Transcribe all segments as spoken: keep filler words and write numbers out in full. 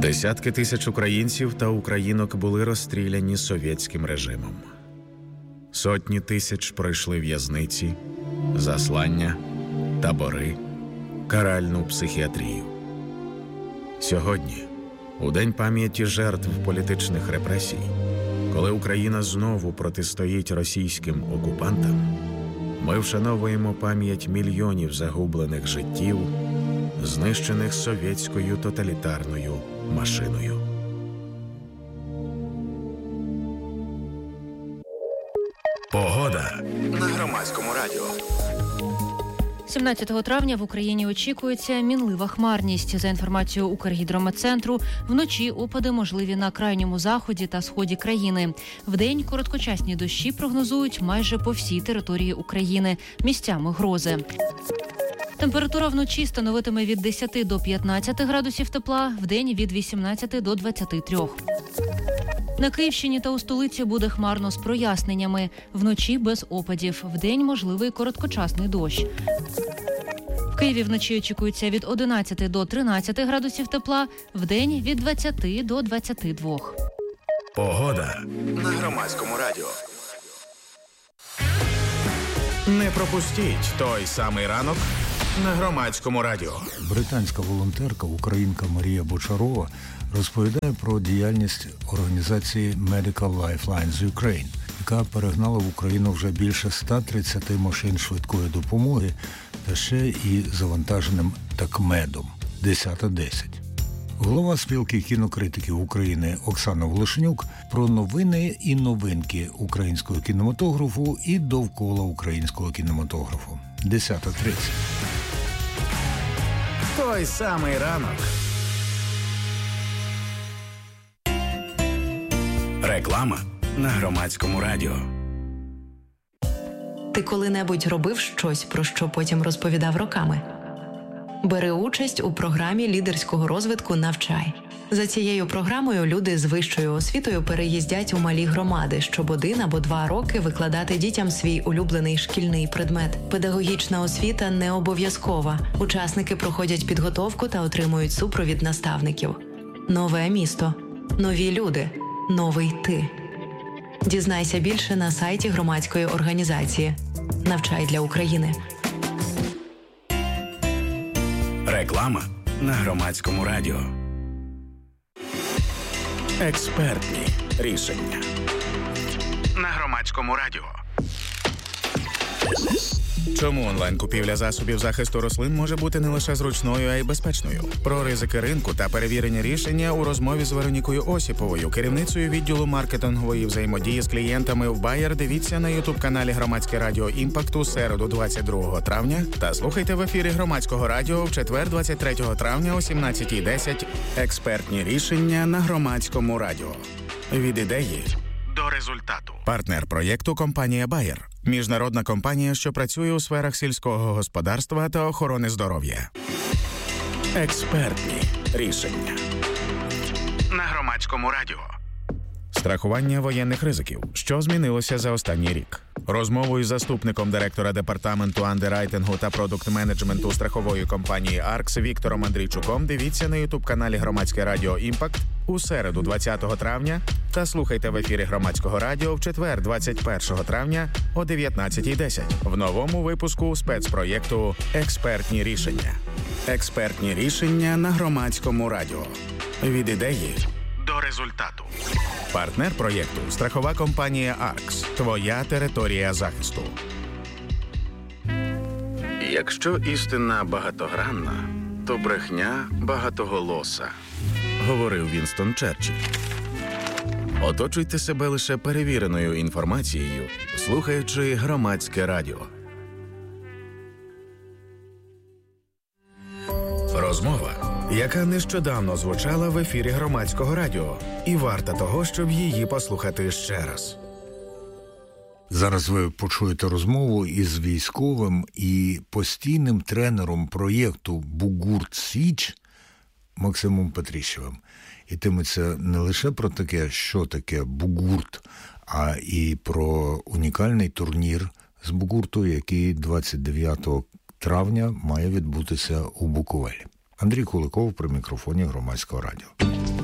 Десятки тисяч українців та українок були розстріляні совєтським режимом. Сотні тисяч пройшли в'язниці, заслання, табори, каральну психіатрію. Сьогодні, у День пам'яті жертв політичних репресій, коли Україна знову протистоїть російським окупантам, ми вшановуємо пам'ять мільйонів загублених життів, знищених совєтською тоталітарною машиною. Погода на Громадському радіо. сімнадцятого травня в Україні очікується мінлива хмарність. За інформацією Укргідрометцентру, вночі опади можливі на крайньому заході та сході країни. Вдень короткочасні дощі прогнозують майже по всій території України, місцями грози. Температура вночі становитиме від десяти до п'ятнадцяти градусів тепла, вдень від вісімнадцяти до двадцяти трьох. На Київщині та у столиці буде хмарно з проясненнями. Вночі без опадів, вдень можливий короткочасний дощ. В Києві вночі очікується від одинадцяти до тринадцяти градусів тепла, вдень від двадцяти до двадцяти двох. Погода на Громадському радіо. Не пропустіть той самий ранок на Громадському радіо. Британська волонтерка, українка Марія Бочарова розповідає про діяльність організації Medical Lifelines Ukraine, яка перегнала в Україну вже більше ста тридцяти машин швидкої допомоги та ще і завантаженим такмедом десята десять. Голова спілки кінокритиків України Оксана Волошенюк про новини і новинки українського кінематографу і довкола українського кінематографу. десята тридцять. Той самий ранок. Реклама на Громадському радіо. Ти коли-небудь робив щось, про що потім розповідав роками? Бери участь у програмі лідерського розвитку «Навчай». За цією програмою люди з вищою освітою переїздять у малі громади, щоб один або два роки викладати дітям свій улюблений шкільний предмет. Педагогічна освіта не обов'язкова. Учасники проходять підготовку та отримують супровід наставників. Нове місто. Нові люди. Новий ти. Дізнайся більше на сайті громадської організації «Навчай для України». Реклама на Громадському радіо. Експертні рішення на Громадському радіо. Чому онлайн-купівля засобів захисту рослин може бути не лише зручною, а й безпечною? Про ризики ринку та перевірені рішення у розмові з Веронікою Осіповою, керівницею відділу маркетингової взаємодії з клієнтами в Bayer. Дивіться на ютуб-каналі Громадське радіо «Імпакт» у середу двадцять другого травня та слухайте в ефірі Громадського радіо в четвер двадцять третього травня о сімнадцятій десять. Експертні рішення на Громадському радіо. Від ідеї до результату. Партнер проєкту – компанія Bayer. Міжнародна компанія, що працює у сферах сільського господарства та охорони здоров'я. Експертні рішення на Громадському радіо. Страхування воєнних ризиків. Що змінилося за останній рік? Розмову із заступником директора департаменту андеррайтингу та продукт-менеджменту страхової компанії «Аркс» Віктором Андрійчуком дивіться на ютуб-каналі Громадське радіо «Імпакт» у середу двадцятого травня та слухайте в ефірі Громадського радіо в четвер двадцять першого травня о дев'ятнадцятій десять в новому випуску спецпроєкту «Експертні рішення». Експертні рішення на Громадському радіо. Від ідеї до результату. Партнер проєкту – страхова компанія «Аркс». Твоя територія захисту. Якщо істина багатогранна, то брехня багатоголоса, говорив Вінстон Черчилль. Оточуйте себе лише перевіреною інформацією, слухаючи Громадське радіо. Розмова, яка нещодавно звучала в ефірі Громадського радіо, і варта того, щоб її послухати ще раз. Зараз ви почуєте розмову із військовим і постійним тренером проєкту «Бугурт Січ» Максимом Петріщевим. Йтиметься не лише про таке, що таке бугурт, а і про унікальний турнір з бугурту, який двадцять дев'ятого травня має відбутися у Буковелі. Андрій Куликов при мікрофоні Громадського радіо.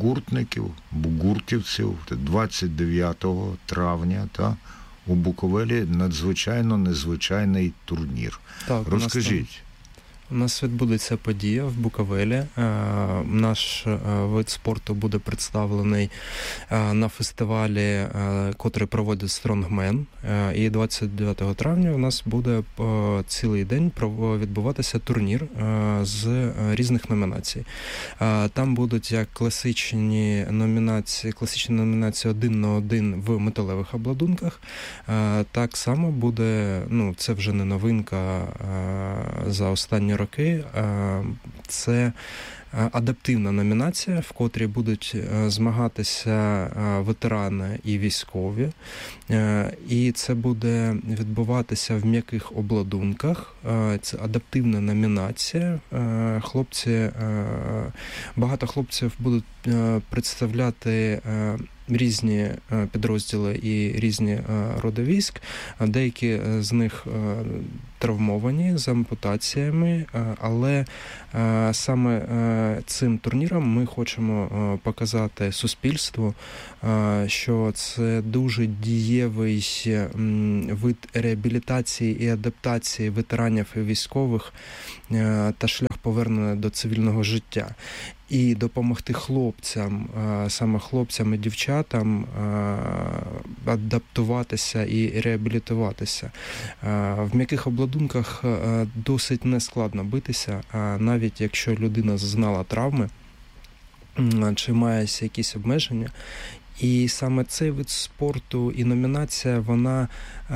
бугуртників, бугуртівців двадцять дев'ятого травня, та, у Буковелі надзвичайно незвичайний турнір. Так, розкажіть. У нас відбудеться подія в Буковелі. Наш вид спорту буде представлений на фестивалі, котрий проводить Strongman. І двадцять дев'ятого травня у нас буде цілий день відбуватися турнір з різних номінацій. Там будуть як класичні номінації, класичні номінації один на один в металевих обладунках. Так само буде, ну, це вже не новинка за останні роки, це адаптивна номінація, в котрій будуть змагатися ветерани і військові. І це буде відбуватися в м'яких обладунках. Це адаптивна номінація. Хлопці, багато хлопців будуть представляти різні підрозділи і різні роди військ. Деякі з них травмовані з ампутаціями, але саме цим турніром ми хочемо показати суспільству, що це дуже дієвий вид реабілітації і адаптації ветеранів і військових та шлях повернення до цивільного життя. І допомогти хлопцям, саме хлопцям і дівчатам адаптуватися і реабілітуватися. В м'яких обладунках досить нескладно битися, навіть якщо людина зазнала травми чи має якісь обмеження. І саме цей вид спорту і номінація, вона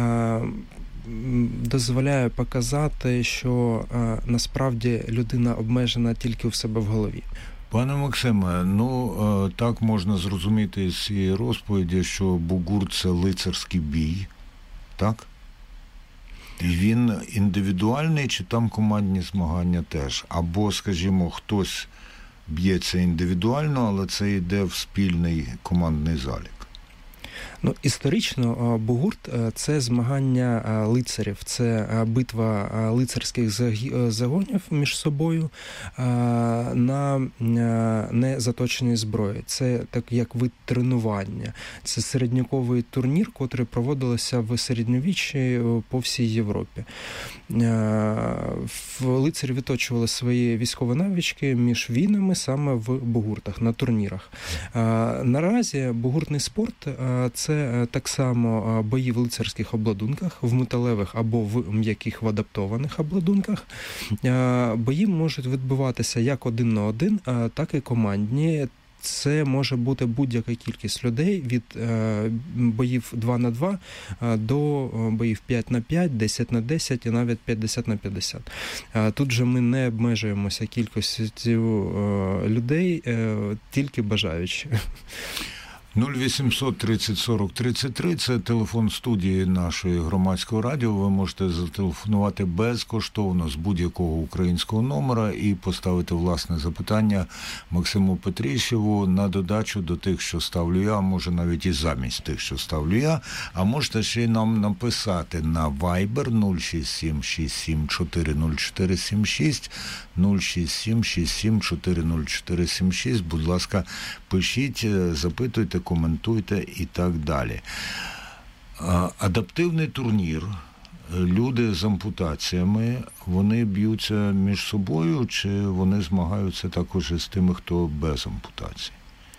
дозволяє показати, що насправді людина обмежена тільки в себе в голові. Пане Максиме, ну так можна зрозуміти з цієї розповіді, що бугурт – це лицарський бій, так? І він індивідуальний, чи там командні змагання теж? Або, скажімо, хтось б'ється індивідуально, але це йде в спільний командний залік? Ну, історично бугурт – це змагання лицарів, це битва лицарських загонів між собою на незаточеній зброї. Це так як вид тренування. Це середньовіковий турнір, котрий проводився в середньовіччі по всій Європі. Лицарі відточували свої військові навички між війнами саме в бугуртах, на турнірах. Наразі бугуртний спорт – це так само бої в лицарських обладунках, в металевих або в м'яких в адаптованих обладунках. Бої можуть відбуватися як один на один, так і командні. Це може бути будь-яка кількість людей від е, боїв два на два е, до боїв п'ять на п'ять, десять на десять і навіть п'ятдесят на п'ятдесят. Е, тут же ми не обмежуємося кількістю е, людей, е, тільки бажаючи. нуль вісімсот тридцять сорок тридцять три – це телефон студії нашої громадського радіо. Ви можете зателефонувати безкоштовно з будь-якого українського номера і поставити власне запитання Максиму Петрищеву на додачу до тих, що ставлю я, може навіть і замість тих, що ставлю я. А можете ще й нам написати на Viber нуль шість сім шість сім чотири нуль чотири сім шість, нуль шість сім шість сім чотири нуль чотири сім шість. Будь ласка, пишіть, запитуйте, коментуйте і так далі. Адаптивний турнір. Люди з ампутаціями, вони б'ються між собою, чи вони змагаються також із тими, хто без ампутації?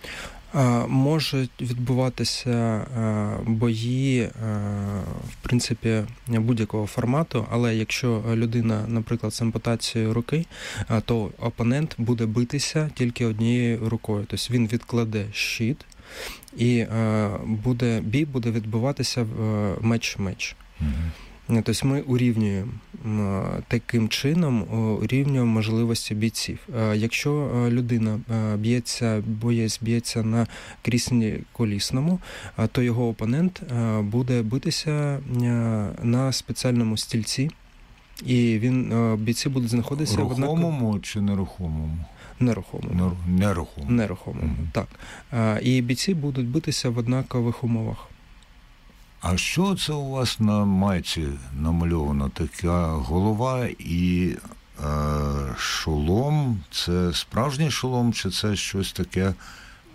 Можуть відбуватися бої, в принципі, будь-якого формату, але якщо людина, наприклад, з ампутацією руки, то опонент буде битися тільки однією рукою. Тобто він відкладе щит, і буде, бій буде відбуватися меч-меч. Угу. Тобто ми урівнюємо таким чином, урівнюємо можливості бійців. Якщо людина б'ється, боєць б'ється на кріслі колісному, то його опонент буде битися на спеціальному стільці, і він, бійці будуть знаходитися в однаковому... Рухомому чи нерухомому? Нерухомому. Нерухомому. Нерухомому, mm-hmm. так. І бійці будуть битися в однакових умовах. А що це у вас на майці намальовано? Така голова і е, шолом? Це справжній шолом, чи це щось таке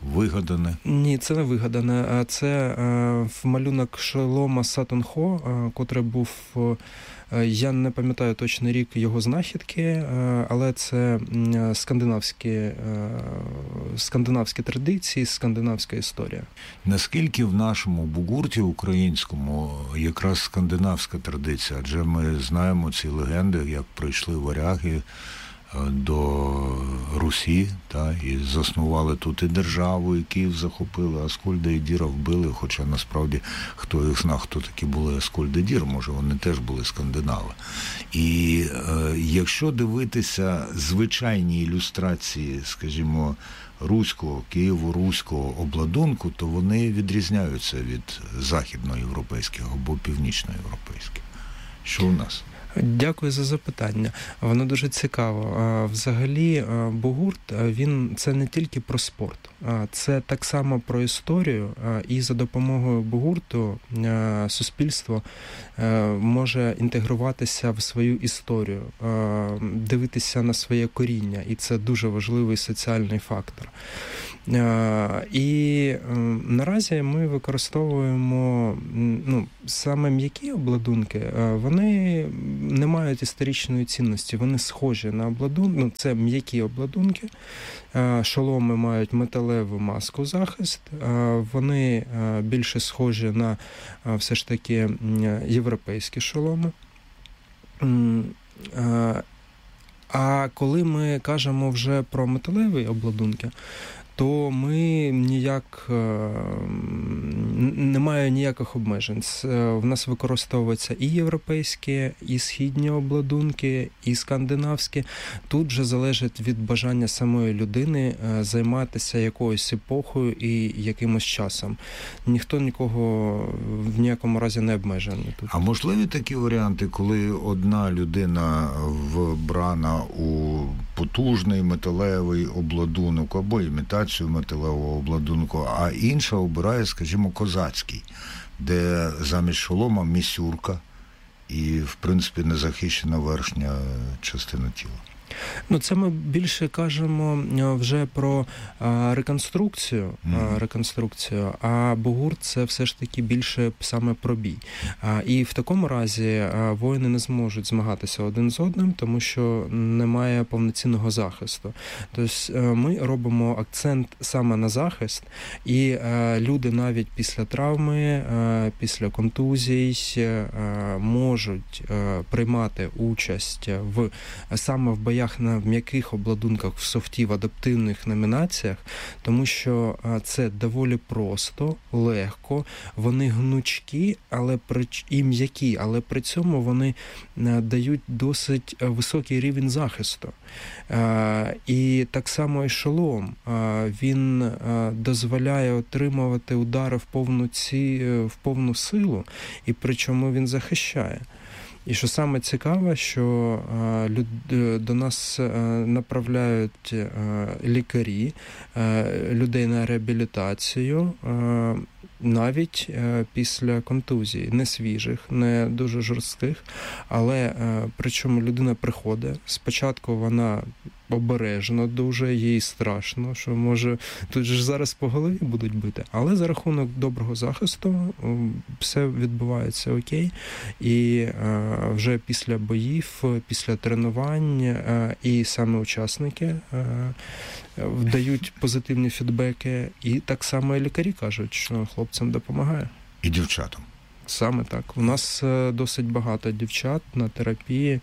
вигадане? Ні, це не вигадане. Це в малюнок шолома Сатон-Хо, котрий був, я не пам'ятаю точний рік його знахідки, але це скандинавські, скандинавські традиції, скандинавська історія. Наскільки в нашому бугурті українському якраз скандинавська традиція? Адже ми знаємо ці легенди, як прийшли варяги до Русі, та, і заснували тут і державу, і Київ захопили, Аскольда і Діра вбили, хоча насправді хто їх знав, хто такі були Аскольд і Дір, може вони теж були скандинави. І е, якщо дивитися звичайні ілюстрації, скажімо, руського, києво-руського обладунку, то вони відрізняються від західноєвропейських або північноєвропейських. Що у нас? Дякую за запитання. Воно дуже цікаво. Взагалі, бугурт, він це не тільки про спорт, це так само про історію, і за допомогою бугурту суспільство може інтегруватися в свою історію, дивитися на своє коріння, і це дуже важливий соціальний фактор. І наразі ми використовуємо, ну, саме м'які обладунки, вони не мають історичної цінності, вони схожі на обладунки, ну, це м'які обладунки, шоломи мають металеву маску захист, вони більше схожі на все ж таки європейські шоломи. А коли ми кажемо вже про металеві обладунки, то ми ніяк, немає ніяких обмежень. В нас використовуються і європейські, і східні обладунки, і скандинавські. Тут же залежить від бажання самої людини займатися якоюсь епохою і якимось часом. Ніхто нікого в ніякому разі не обмежений тут. А можливі такі варіанти, коли одна людина вбрана у потужний металевий обладунок або імітацію металевого обладунку, а інша обирає, скажімо, козацький, де замість шолома місюрка і, в принципі, незахищена верхня частина тіла? Ну, це ми більше кажемо вже про а, реконструкцію, mm. реконструкцію, а бугурт – це все ж таки більше саме про бій. А, і в такому разі а, воїни не зможуть змагатися один з одним, тому що немає повноцінного захисту. Тобто ми робимо акцент саме на захист, і а, люди навіть після травми, а, після контузій а, можуть а, приймати участь в саме в боях на м'яких обладунках, в софті, в адаптивних номінаціях, тому що це доволі просто, легко, вони гнучкі, але при, і м'які, але при цьому вони дають досить високий рівень захисту. І так само і шолом, він дозволяє отримувати удари в повну, ці, в повну силу, і причому він захищає. І що саме цікаве, що а, люд, до нас а, направляють а, лікарі, а, людей на реабілітацію, а, навіть а, після контузій, не свіжих, не дуже жорстких, але а, причому людина приходить, спочатку вона обережно дуже, їй страшно, що може тут же зараз по голові будуть бити, але за рахунок доброго захисту все відбувається окей, і а, вже після боїв, після тренувань і саме учасники дають позитивні фідбеки, і так само і лікарі кажуть, що хлопцям допомагає. І дівчатам. Саме так. У нас досить багато дівчат на терапії,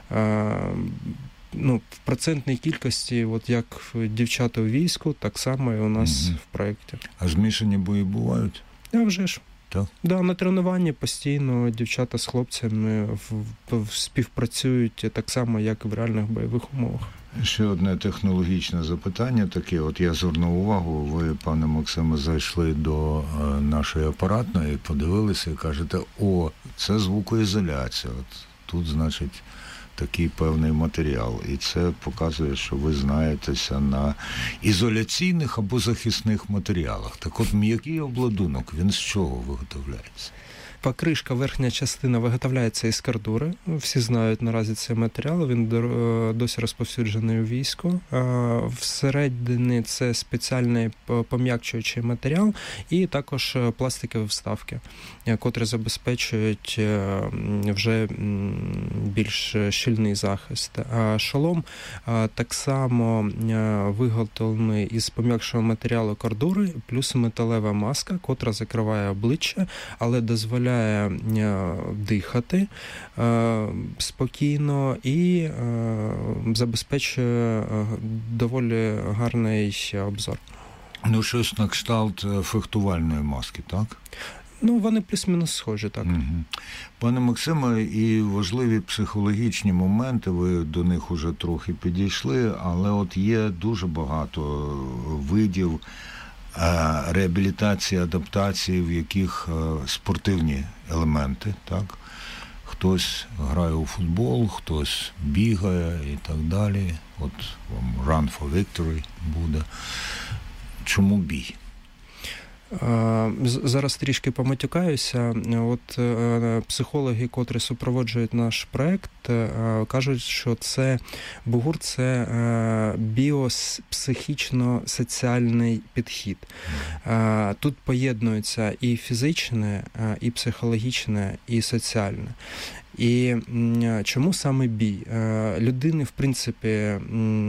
ну, в процентній кількості, от як дівчата у війську, так само і у нас mm-hmm. в проєкті. А змішані бої бувають? А вже ж. Так? Да, на тренуванні постійно дівчата з хлопцями в, в, співпрацюють так само, як і в реальних бойових умовах. Ще одне технологічне запитання таке. От я звернув увагу, ви, пане Максиме, зайшли до нашої апаратної, подивилися і кажете, о, це звукоізоляція. От тут, значить, такий певний матеріал. І це показує, що ви знаєтеся на ізоляційних або захисних матеріалах. Так от, м'який обладунок, він з чого виготовляється? Покришка, верхня частина виготовляється із кордури. Всі знають наразі цей матеріал, він досі розповсюджений у війську. Всередині це спеціальний пом'якчуючий матеріал і також пластикові вставки, котрі забезпечують вже більш щільний захист. А шолом так само виготовлений із пом'якшого матеріалу кордури, плюс металева маска, котра закриває обличчя, але дозволяє дихати спокійно і забезпечує доволі гарний обзор. Ну, щось на кшталт фехтувальної маски, так? Ну, вони плюс-мінус схожі, так. Угу. Пане Максиме, і важливі психологічні моменти, ви до них уже трохи підійшли, але от є дуже багато видів реабілітації, адаптації, в яких спортивні елементи, так? Хтось грає у футбол, хтось бігає і так далі. От вам Run for Victory буде. Чому бій? Зараз трішки поматюкаюся. От психологи, котрі супроводжують наш проект, кажуть, що це БУГУР – це біопсихічно-соціальний підхід. Тут поєднується і фізичне, і психологічне, і соціальне. І чому саме бій? Людини, в принципі,